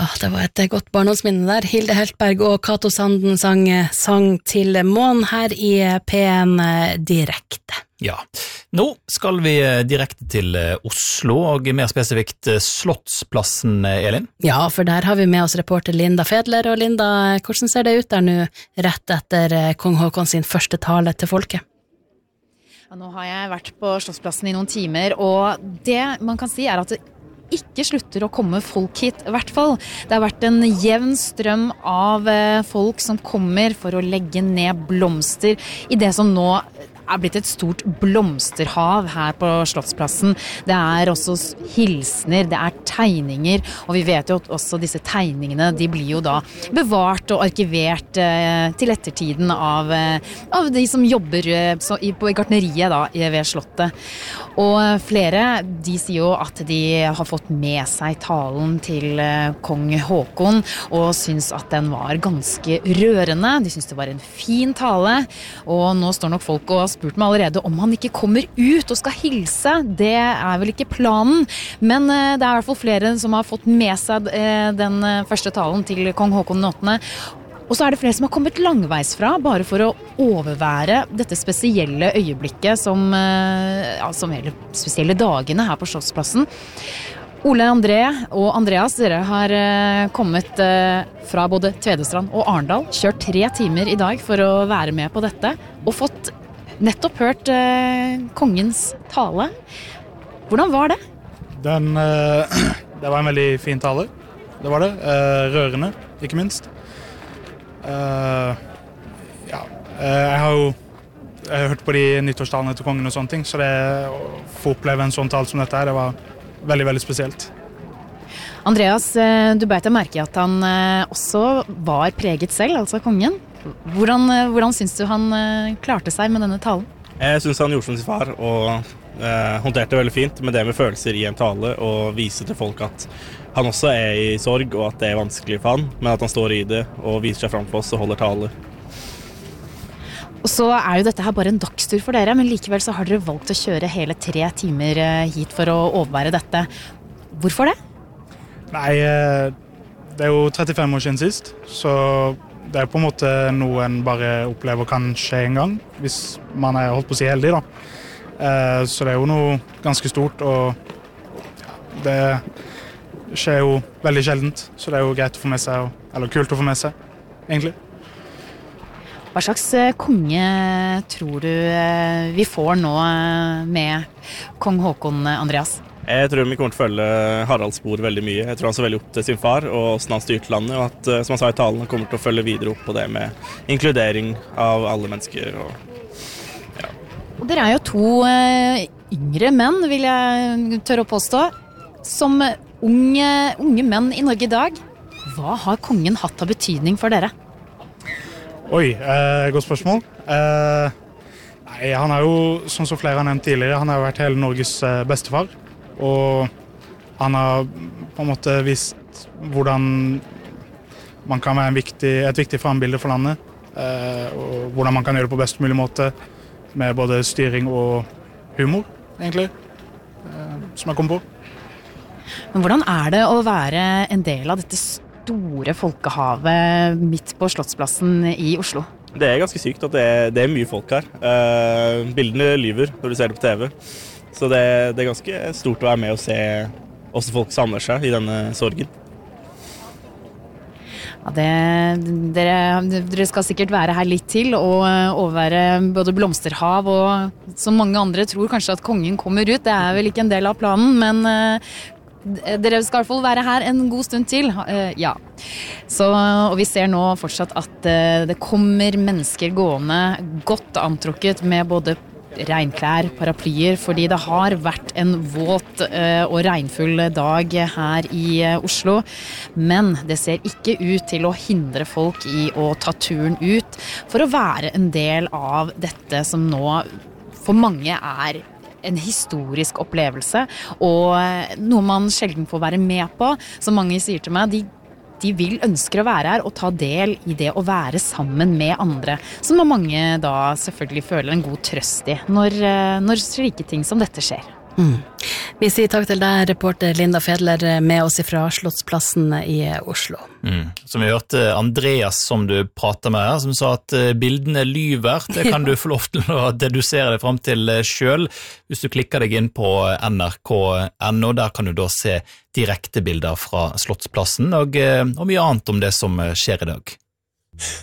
det var et godt barndomsminne der. Hilde Heltberg og Kato Sanden sang til Mån her i P1 direkte. Ja, nå skal vi direkte til Oslo, og mer spesifikt Slottsplassen, Elin. Ja, for der har vi med oss reporter Linda Fedler, og Linda, hvordan ser det ut der nå, rett etter kong Håkon sin første tale til folket? Ja, nå har jeg vært på Slottsplassen i noen timer, og det man kan si er at det ikke slutter å komme folk hit, i hvert fall. Det har vært en jevn strøm av folk som kommer for å legge ned blomster i det som nå er blitt et stort blomsterhav her på Slottsplassen. Det er også hilsner, det er tegninger, og vi vet jo at også disse tegningene, de blir jo da bevart og arkivert til ettertiden av de som jobber på gartneriet da, ved Slottet. Og flere, de sier jo at de har fått med seg talen til kong Håkon, og syns at den var ganske rørende. De syns det var en fin tale, og nå står nok folk og spurt meg allerede om han ikke kommer ut og skal hilse. Det er vel ikke planen, men det er i hvert fall flere som har fått med seg den første talen til kong Håkon 8. Og så er det flere som har kommet langveis fra, bare for å overvære dette spesielle øyeblikket som hele spesielle dagene her på Slottsplassen. Ole André og Andreas, dere har kommet fra både Tvedestrand og Arendal, kjørt 3 timer i dag for å være med på dette, og fått nettopp hørt kongens tale. Hvordan var det? Det var en veldig fin tale. Det var det. Rørende, ikke minst. Jeg har jo hørt på de nyttårstalene til kongen og sånne ting, så det å få oppleve en sånn tale som dette her, det var veldig, veldig spesielt. Andreas, du beit deg merke i at han også var preget selv, altså kongen. Hvordan synes du han klarte seg med denne talen? Jeg synes han gjorde som sin far og håndterte veldig fint med det med følelser i en tale og vise til folk at han også er i sorg og at det er vanskelig for han, men at han står i det og viser seg frem for oss og holder tale. Og så er jo dette her bare en dagstur for dere, men likevel så har dere valgt å kjøre hele 3 timer hit for å overvære dette. Hvorfor det? Nei, det er jo 35 år siden sist, så det er på en måte noe en bare opplever kan skje en gang, hvis man er holdt på å si heldig da. Så det er jo noe ganske stort, og det skjer jo veldig sjeldent, så det er jo greit å få med seg, eller kult å få med seg, egentlig. Hva slags konge tror du vi får nå med kong Håkon, Andreas? Jeg tror vi kommer til å følge Haralds spor veldig mye. Jeg tror han så veldig opp til sin far og hvordan han styrte landet, og at, som han sa i talen, han kommer til å følge videre opp på det med inkludering av alle mennesker. Og dere er jo 2 yngre menn, vil jeg tørre å påstå, som unge menn i Norge i dag. Hva har kongen hatt av betydning for dere? Oi, godt spørsmål. Nei, han har jo, sånn som flere har nevnt tidligere, han har vært hele Norges bestefar. Og han har på en måte vist hvordan man kan være et viktig frambilde for landet, og hvordan man kan gjøre det på best mulig måte, med både styring og humor, egentlig, som jeg kom på. Men hvordan er det å være en del av dette store folkehavet midt på Slottsplassen i Oslo? Det er ganske sykt at det er mye folk her. Bildene lyver når du ser det på TV. Så det er ganske stort å være med og se hvordan folk samler seg i denne sorgen. Ja, dere skal sikkert være her litt til og overvære både blomsterhav og som mange andre tror kanskje at kongen kommer ut. Det er vel ikke en del av planen, men dere skal i hvert fall være her en god stund til. Ja. Og vi ser nå fortsatt at det kommer mennesker gående godt antrukket med både regnklær, paraplyer, fordi det har vært en våt og regnfull dag her i Oslo. Men det ser ikke ut til å hindre folk i å ta turen ut for å være en del av dette som nå for mange er en historisk opplevelse, og noe man sjelden får være med på. Som mange sier til meg, de vil ønske å være her og ta del i det å være sammen med andre, som mange da selvfølgelig føler en god trøst i når slike ting som dette skjer. Vi sier takk til deg, reporter Linda Fedler, med oss fra Slottsplassen i Oslo. Som vi hørte Andreas, som du prater med her, som sa at bildene lyver. Det kan du få lov til å dedusere det frem til selv. Hvis du klikker deg inn på nrk.no, der kan du da se direkte bilder fra Slottsplassen og mye annet om det som skjer i dag.